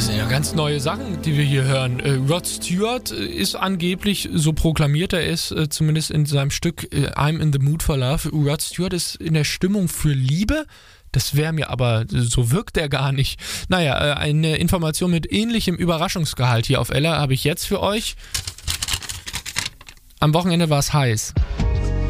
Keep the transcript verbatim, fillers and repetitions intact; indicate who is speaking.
Speaker 1: Das sind ja ganz neue Sachen, die wir hier hören. Äh, Rod Stewart ist angeblich, so proklamiert er es, äh, zumindest in seinem Stück äh, I'm in the Mood for Love. Rod Stewart ist in der Stimmung für Liebe. Das wäre mir aber, so wirkt er gar nicht. Naja, äh, eine Information mit ähnlichem Überraschungsgehalt hier auf Ella habe ich jetzt für euch. Am Wochenende war es heiß.